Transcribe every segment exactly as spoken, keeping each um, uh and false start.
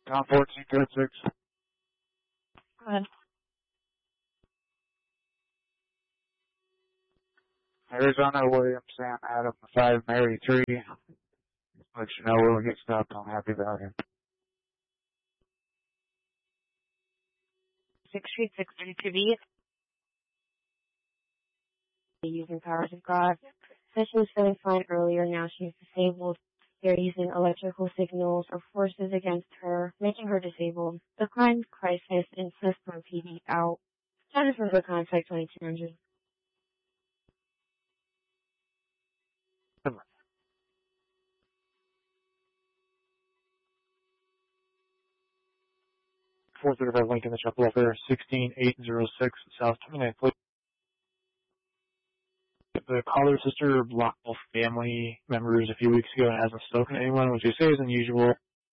Down fourteen, good six. Go ahead. Arizona, William, Sam, Adam, five, Mary, three. Let you know we'll get stopped on Happy Valley. six Street, six thirty-two B. Using powers of God. Said she was feeling fine earlier, now she's disabled. They're using electrical signals or forces against her, making her disabled. The crime crisis in Flipper P D out. Status member contact twenty-two hundred. four thirty-five Lincoln, the shop welfare, sixteen eight oh six South twenty-ninth Place. The caller's sister blocked both family members a few weeks ago and hasn't spoken to anyone, which they say is unusual.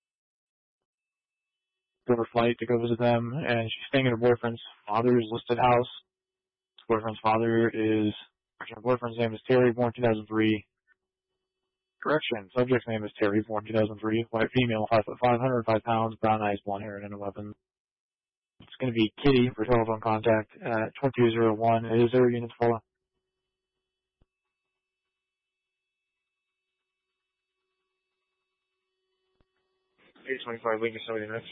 For her flight to go visit them, and she's staying at her boyfriend's father's listed house. Her boyfriend's father is, her boyfriend's name is Terry, born two thousand three. Correction, subject's name is Terry, born two thousand three, white female, five foot five, one hundred five pounds, brown eyes, blonde hair, and a weapon. It's going to be Kitty for telephone contact at twenty-two oh one. Is there units full? eight twenty-five Lincoln seventy minutes.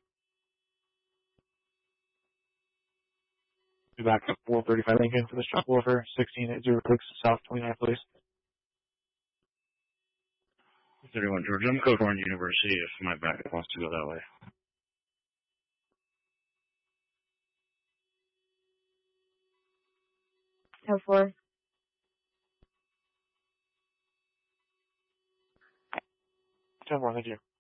Be back at four thirty-five Lincoln for the shop welfare, sixteen eighty six South twenty-ninth Place. thirty-one Georgia. I'm Cocorn University if my backup wants to go that way. ten four. ten four, thank you.